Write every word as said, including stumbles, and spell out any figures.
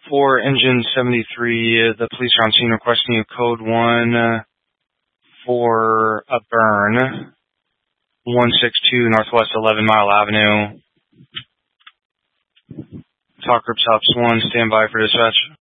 For engine seventy-three, uh, the police are on scene requesting you code one uh, for a burn. one sixty-two Northwest eleven Mile Avenue. Talk group stops one, stand by for dispatch.